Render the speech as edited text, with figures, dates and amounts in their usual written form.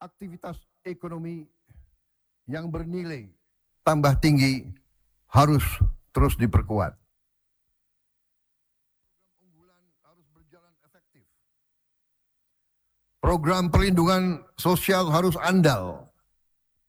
aktivitas ekonomi yang bernilai tambah tinggi harus terus diperkuat. Program unggulan harus berjalan efektif. Program perlindungan sosial harus andal.